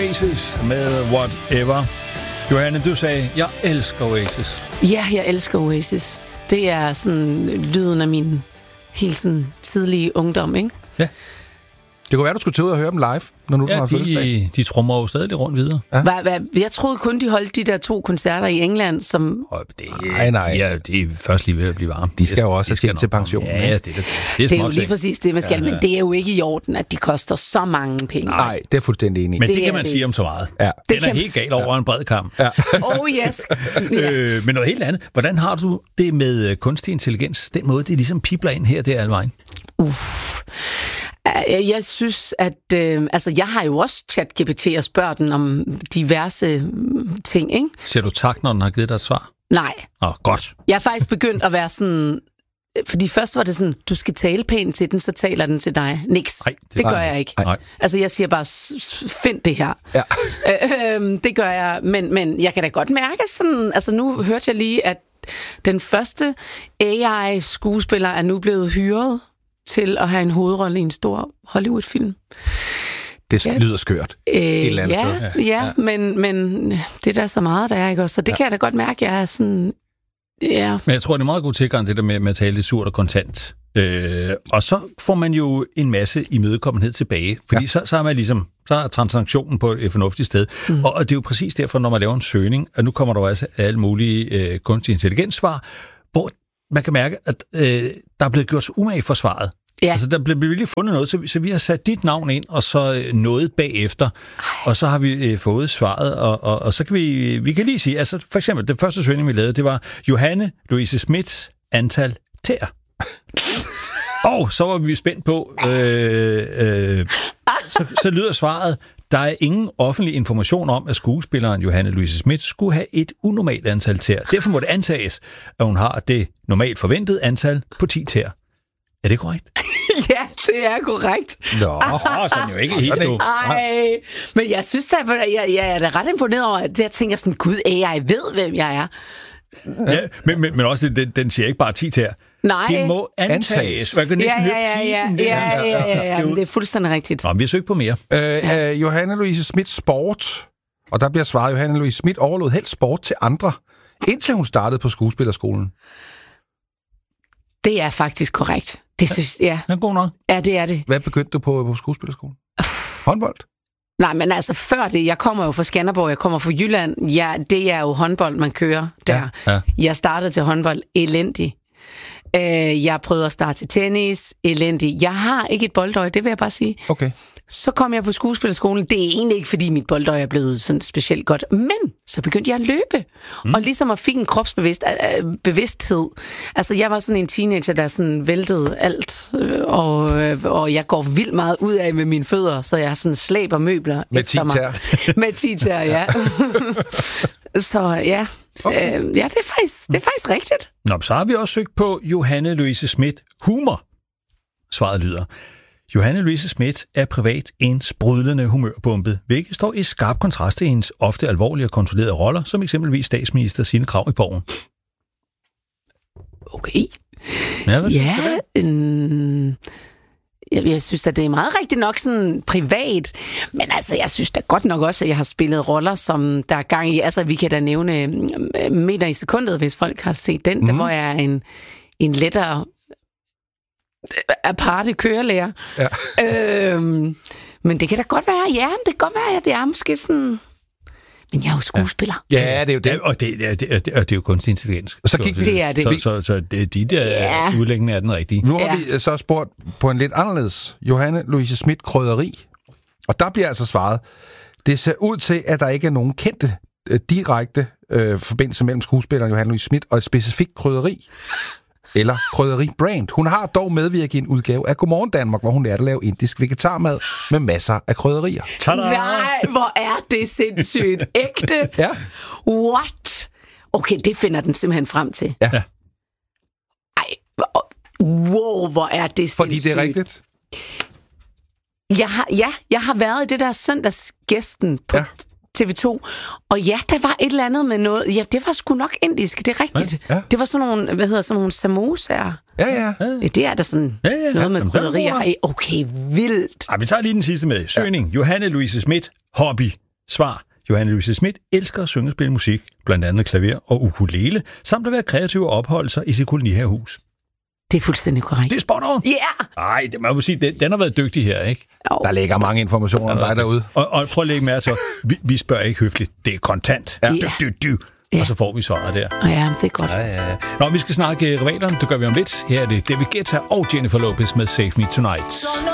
Oasis med Whatever. Johanne, du sagde, jeg elsker Oasis. Ja, jeg elsker Oasis. Det er sådan lyden af min helt sådan tidlige ungdom, ikke? Ja. Det kunne være, du skulle tage ud og høre dem live, når nu du har fødselsdag. De trummer jo stadig rundt videre. Ja. Jeg troede kun, de holdt de der 2 koncerter i England, som... Nej. Ja, det er først lige ved at blive varme. De skal jo også have skilt til pension. Ja, det er jo lige præcis det, man skal. Men det er jo ikke i orden, at de koster så mange penge. Nej, det er fuldstændig enig. Men det kan man sige om så meget. Ja. Den er helt galt over en bred kamp. Ja. Oh yes. Men noget helt andet. Hvordan har du det med kunstig intelligens? Den måde, det ligesom pibler ind her, det er alvejen. Jeg synes, at... jeg har jo også ChatGPT og spørger den om diverse ting, ikke? Siger du tak, når den har givet dig et svar? Nej. Godt. Jeg er faktisk begyndt at være sådan... Fordi først var det sådan, du skal tale pænt til den, så taler den til dig. Niks. Nej, det gør jeg ikke. Nej. Altså, jeg siger bare, find det her. Ja. Det gør jeg, men jeg kan da godt mærke sådan... Altså, nu hørte jeg lige, at den første AI-skuespiller er nu blevet hyret til at have en hovedrolle i en stor Hollywood-film. Det lyder skørt. Et eller andet sted. Ja, men det er da så meget, der er, ikke også? Så det kan jeg da godt mærke, jeg er sådan... Ja. Men jeg tror, det er meget god tilgang, det der med at tale lidt surt og kontant. Og så får man jo en masse imødekommenhed tilbage, fordi så er man ligesom, så er transaktionen på et fornuftigt sted. Og det er jo præcis derfor, når man laver en søgning, og nu kommer der også alle mulige kunstig intelligenssvar, hvor man kan mærke, at der er blevet gjort så umage for svaret. Ja. Altså, der blev virkelig fundet noget, så vi har sat dit navn ind, og så noget bagefter, og så har vi fået svaret, og så kan vi kan lige sige, altså for eksempel, det første søgning, vi lavede, det var Johanne Louise Schmidt, antal tæer. Og så var vi spændt på, så lyder svaret, der er ingen offentlig information om, at skuespilleren Johanne Louise Schmidt skulle have et unormalt antal tæer. Derfor må det antages, at hun har det normalt forventede antal på 10 tæer. Er det korrekt? Ja, det er korrekt. Nå, sådan jo ikke helt nu. Ej, men jeg synes, at jeg er da ret imponeret over, at jeg tænker sådan, gud, AI ved, hvem jeg er. Ja, men også, den siger ikke bare 10 tæer. Nej. Det må antages. Man kan næsten ja, det er fuldstændig rigtigt. Nå, vi har søgt på mere. Johanne Louise Schmidt sport, og der bliver svaret, Johanne Louise Schmidt overlod helt sport til andre, indtil hun startede på skuespillerskolen. Det er faktisk korrekt. Det synes jeg. Det er god nok. Ja, det er det. Hvad begyndte du på skuespillerskolen? Håndbold? Nej, men altså før det, jeg kommer jo fra Skanderborg, jeg kommer fra Jylland. Ja, det er jo håndbold, man kører der. Ja. Jeg startede til håndbold elendig. Jeg prøvede at starte til tennis elendig. Jeg har ikke et boldøje, det vil jeg bare sige. Okay. Så kom jeg på skuespillerskolen. Det er egentlig ikke, fordi mit boldøje er blevet sådan specielt godt. Men så begyndte jeg at løbe. Og ligesom at fik en kropsbevidsthed. Altså, jeg var sådan en teenager, der sådan væltede alt. Og jeg går vildt meget ud af med mine fødder. Så jeg sådan slæber møbler med efter mig. Med 10 tæer, ja. Så ja. Okay. Ja, det er faktisk rigtigt. Nå, så har vi også søgt på Johanne Louise Schmidt humor. Svaret lyder: Johanne Louise Schmidt er privat en sprudlende humørbombe, hvilket står i skarp kontrast til hendes ofte alvorlige og kontrollerede roller, som eksempelvis statsminister Signe Krag i Borgen. Okay. Jeg synes, at det er meget rigtigt nok sådan privat, men altså, jeg synes da godt nok også, at jeg har spillet roller, som der er gang i. Altså, vi kan da nævne Meter i sekundet, hvis folk har set den, der, hvor jeg er en lettere aparte kørelærer. Ja. Men det kan da godt være, ja, det kan godt være, at det er måske sådan... Men jeg er jo skuespiller. Ja, det er jo det. Og det er jo kunstig intelligens. Og så gik det er det. Så de der udlæggende er den rigtige. Nu har vi så spurgt på en lidt anderledes Johanne Louise Schmidt krydderi. Og der bliver altså svaret, det ser ud til, at der ikke er nogen kendte direkte forbindelse mellem skuespilleren Johanne Louise Schmidt og et specifikt krydderi. Eller krydderi-brand. Hun har dog medvirket i en udgave af Godmorgen Danmark, hvor hun lærte at lave indisk vegetarmad med masser af krydderier. Tada! Nej, hvor er det sindssygt. Ægte? Ja. What? Okay, det finder den simpelthen frem til. Ja. Ej, wow, hvor er det sindssygt. Fordi det er rigtigt? Jeg har været i det der søndagsgæsten på TV2, og ja, der var et eller andet med noget. Ja, det var sgu nok indisk, det er rigtigt. Ja. Det var sådan nogle, sådan nogle samosa'er. Ja. Det er der sådan noget med krydderier. Okay, vildt. Vi tager lige den sidste med. Søgning. Johanne Louise Schmidt, hobby. Svar. Johanne Louise Schmidt elsker at synge og spille musik, blandt andet klaver og ukulele, samt at være kreativ og opholde sig i sit kolonihavehus. Det er fuldstændig korrekt. Det er spot on. Ja! Yeah! Ej, det må jeg sige, den har været dygtig her, ikke? Oh. Der ligger mange informationer om dig derude. Og prøv at lægge mærke til, vi spørger ikke høfligt. Det er kontant. Ja. Ja. Og så får vi svaret der. Ja, det er godt. Ja. Nå, vi skal snakke rivalerne. Det gør vi om lidt. Her er det David Guetta og Jennifer Lopez med Save Me Tonight.